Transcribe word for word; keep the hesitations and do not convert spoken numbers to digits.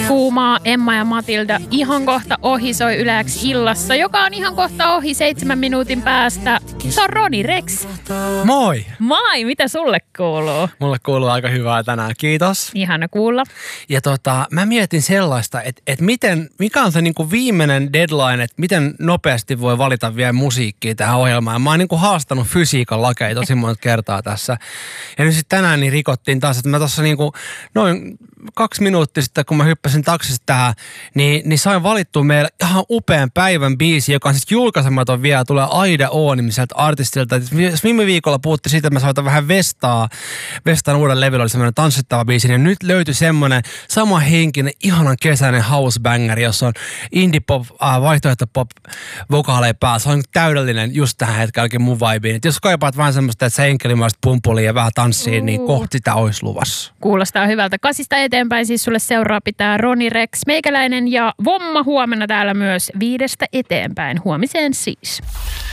kuumaa. Emma ja Matilda ihan kohta ohi soi Yle X illassa, joka on ihan kohta ohi seitsemän minuutin päästä. Se on Roni Rex. Moi! Moi, mitä sulle kuuluu? Mulle kuuluu aika hyvää tänään, kiitos. Ihana kuulla. Ja tota, mä mietin sellaista, että, että miten, mikä on se niin kuin viimeinen deadline, että miten nopeasti voi valita vielä musiikkia tähän ohjelmaan. Mä oon niin kuin haastanut fysiikan lakeja tosi monta kertaa tässä. Ja nyt sitten tänään niin rikottiin taas, että mä tuossa niin kuin noin kaksi minuuttia sitten, kun mä hyppäsin taksista tähän, niin, niin sain valittua meille ihan upean päivän biisi, joka on siis julkaisematon vielä, tulee Aida O-nimiseltä artistilta. Jos viime viikolla puhuttiin siitä, että mä soitan vähän Vestaa, Vestan uuden levyllä oli semmoinen tanssittava biisi, niin nyt löytyi semmoinen sama henkinen, ihanan kesäinen housebangeri, jossa on indie-pop, äh, vaihtoehto-pop vokaaleja päällä. Se on täydellinen just tähän hetkelläkin mun vibeen. Et jos kaipaat vähän semmoista, että se enkelimaista pumpulia ja vähän tanssii, uh. niin kohti sitä olisi luvassa. Kuulostaa hyvältä. Kasista eteenpäin siis sulle seuraa pitää Roni Rex, meikäläinen ja Vomma huomenna täällä myös viidestä eteenpäin. Huomiseen siis.